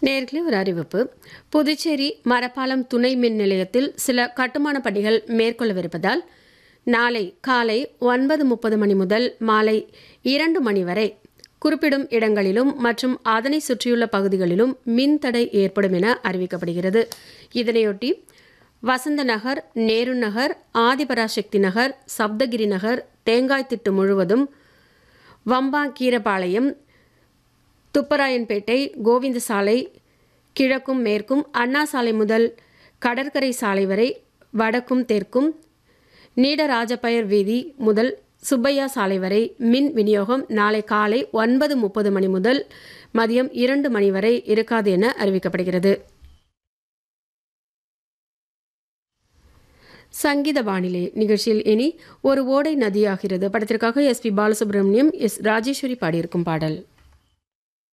நேர்களே ஒரு அறிவிப்பு. புதுச்சேரி மரப்பாலம் துணை மின் நிலையத்தில் சில கட்டுமான பணிகள் மேற்கொள்ளவிருப்பதால் நாளை காலை 9:30 மணி முதல் மாலை 2 மணி வரை குறிப்பிடும் இடங்களிலும் மற்றும் அதனை சுற்றியுள்ள பகுதிகளிலும் மின்தடை ஏற்படும் என அறிவிக்கப்படுகிறது. இதனையொட்டி வசந்த நகர், நேரு நகர், ஆதிபராசக்தி நகர், சப்தகிரி நகர், தேங்காய்த்திட்டு முழுவதும், வம்பாக்கீரபாளையம், துப்பராயன்பேட்டை, கோவிந்த சாலை கிழக்கும் மேற்கும், அண்ணா சாலை முதல் கடற்கரை சாலை வரை வடக்கும் தெற்கும், நீடராஜப்பயர் வீதி முதல் சுப்பையா சாலை வரை மின் விநியோகம் நாளை காலை 9:30 மணி முதல் மதியம் 2 மணி வரை இருக்காது என அறிவிக்கப்படுகிறது. சங்கீத வானிலை நிகழ்ச்சியில் இனி ஒரு ஓடை நதியாகிறது படத்திற்காக எஸ்.பி. பாலசுப்ரமணியம், எஸ். ராஜேஸ்வரி பாடியிருக்கும் பாடல்.